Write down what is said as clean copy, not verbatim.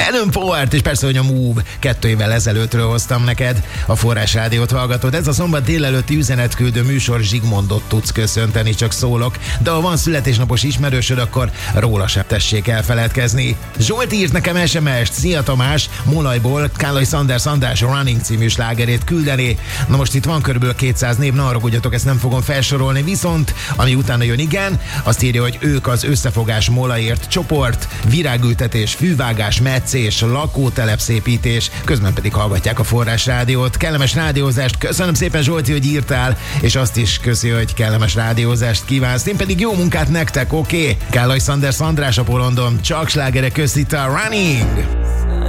Manowar, és persze, hogy a Move 2 évvel ezelőttről hoztam neked. A Forrás Rádiót hallgatod. Ez a szombat délelőtti üzenetküldő műsor. Zsigmondot tudsz köszönteni, csak szólok. De ha van születésnapos ismerősöd, akkor róla sem tessék elfeledkezni. Zsolti írt nekem SMS-t. Szia Tamás, Molajból Kállai Sanders András Running című slágerét küldeni. Na most itt van körülbelül 200 név, ne haragudjatok, ezt nem fogom felsorolni, viszont ami utána jön, igen, azt írja, hogy ők az Összefogás Molajért csoport, virágültetés, fűvágás, metszés, lakótelepszépítés, közben pedig hallgatják a Forrás Rádiót. Kellemes rádiózást, köszönöm szépen Zsolti, hogy írtál, és azt is köszi, hogy kellemes rádiózást kívánsz. Én pedig jó munkát nektek, oké? Kállai Sanders András a porondon, csak slágerek közt itt a Running!